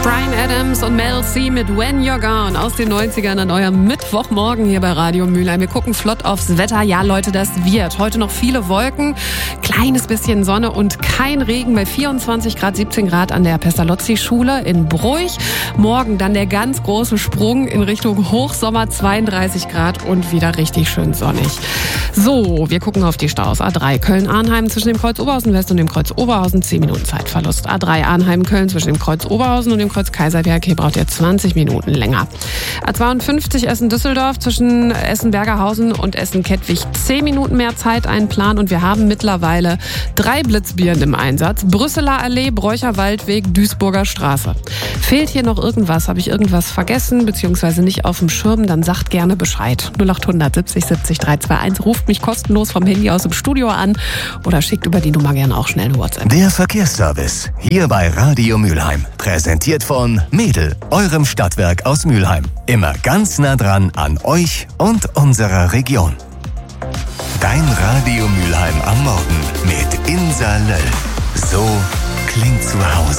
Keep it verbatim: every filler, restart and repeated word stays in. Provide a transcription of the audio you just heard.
Bryan Adams und Mel C mit When You're Gone aus den neunzigern an eurem Mittwochmorgen hier bei Radio Mülheim. Wir gucken flott aufs Wetter. Ja, Leute, das wird. Heute noch viele Wolken, kleines bisschen Sonne und kein Regen bei vierundzwanzig Grad, siebzehn Grad an der Pestalozzi-Schule in Bruch. Morgen dann der ganz große Sprung in Richtung Hochsommer, zweiunddreißig Grad und wieder richtig schön sonnig. So, wir gucken auf die Staus. A drei Köln-Arnheim zwischen dem Kreuz Oberhausen West und dem Kreuz Oberhausen, zehn Minuten Zeitverlust. A drei Arnheim-Köln zwischen dem Kreuz Oberhausen und dem Kreuz Kaiserberg, hier braucht ihr zwanzig Minuten länger. A zweiundfünfzig Essen-Düsseldorf zwischen Essen-Bergerhausen und Essen-Kettwig, zehn Minuten mehr Zeit einplanen und wir haben mittlerweile drei Blitzbirnen im Einsatz. Brüsseler Allee, Bräucher Waldweg, Duisburger Straße. Fehlt hier noch irgendwas? Habe ich irgendwas vergessen bzw. nicht auf dem Schirm? Dann sagt gerne Bescheid. null acht hundert siebzig siebzig drei zwei eins, ruft mich kostenlos vom Handy aus dem Studio an oder schickt über die Nummer gerne auch schnell eine WhatsApp. Der Verkehrsservice hier bei Radio Mülheim. Präsentiert von Mädel, eurem Stadtwerk aus Mülheim. Immer ganz nah dran an euch und unserer Region. Dein Radio Mülheim am Morgen mit Insa Löll. So klingt zu Hause.